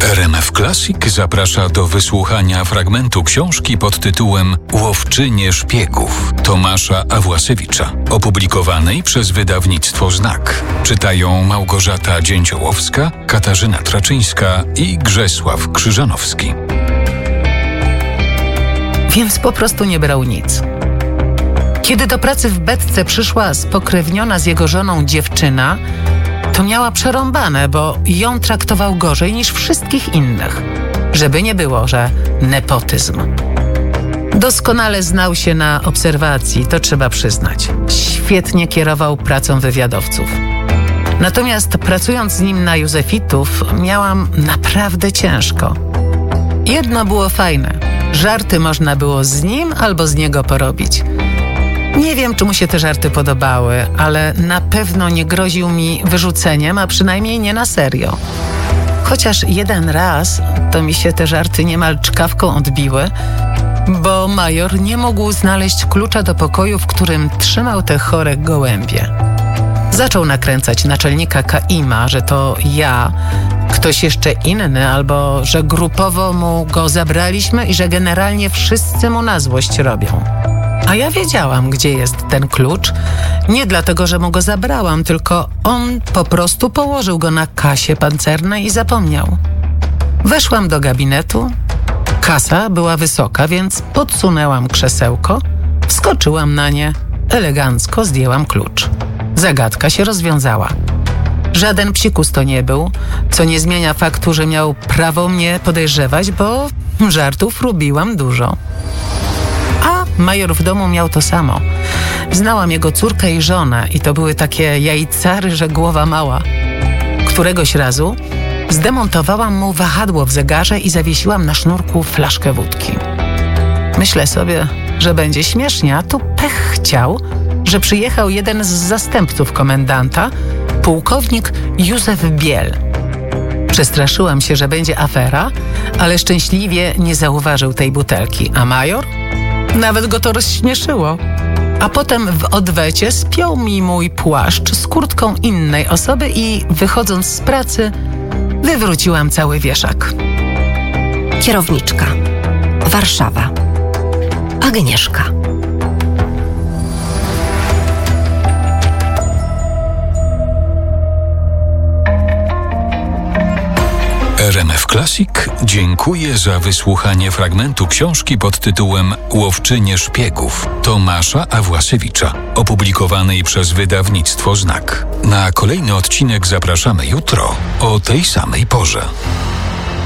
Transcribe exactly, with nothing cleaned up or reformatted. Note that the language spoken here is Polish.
R M F Classic zaprasza do wysłuchania fragmentu książki pod tytułem Łowczynie szpiegów Tomasza Awłasiewicza, opublikowanej przez wydawnictwo Znak. Czytają Małgorzata Dzięciołowska, Katarzyna Traczyńska i Grzesław Krzyżanowski. Więc po prostu nie brał nic. Kiedy do pracy w Betce przyszła spokrewniona z jego żoną dziewczyna, to miała przerąbane, bo ją traktował gorzej niż wszystkich innych. Żeby nie było, że nepotyzm. Doskonale znał się na obserwacji, to trzeba przyznać. Świetnie kierował pracą wywiadowców. Natomiast pracując z nim na Józefitów, miałam naprawdę ciężko. Jedno było fajne. Żarty można było z nim albo z niego porobić. Nie wiem, czy mu się te żarty podobały, ale na pewno nie groził mi wyrzuceniem, a przynajmniej nie na serio. Chociaż jeden raz to mi się te żarty niemal czkawką odbiły, bo major nie mógł znaleźć klucza do pokoju, w którym trzymał te chore gołębie. Zaczął nakręcać naczelnika Kaima, że to ja, ktoś jeszcze inny, albo że grupowo mu go zabraliśmy i że generalnie wszyscy mu na złość robią. A ja wiedziałam, gdzie jest ten klucz. Nie dlatego, że mu go zabrałam, tylko on po prostu położył go na kasie pancernej i zapomniał. Weszłam do gabinetu. Kasa była wysoka, więc podsunęłam krzesełko, wskoczyłam na nie, elegancko zdjęłam klucz. Zagadka się rozwiązała. Żaden psikus to nie był, co nie zmienia faktu, że miał prawo mnie podejrzewać, bo żartów robiłam dużo. A major w domu miał to samo. Znałam jego córkę i żonę i to były takie jajcary, że głowa mała. Któregoś razu zdemontowałam mu wahadło w zegarze i zawiesiłam na sznurku flaszkę wódki. Myślę sobie, że będzie śmiesznie, a tu pech chciał, że przyjechał jeden z zastępców komendanta, pułkownik Józef Biel. Przestraszyłam się, że będzie afera, ale szczęśliwie nie zauważył tej butelki, a major? Nawet go to rozśmieszyło. A potem w odwecie spiął mi mój płaszcz z kurtką innej osoby i wychodząc z pracy wywróciłam cały wieszak. Kierowniczka. Warszawa. Agnieszka. R M F Classic dziękuję za wysłuchanie fragmentu książki pod tytułem Łowczynie szpiegów Tomasza Awłasiewicza, opublikowanej przez wydawnictwo Znak. Na kolejny odcinek zapraszamy jutro o tej samej porze.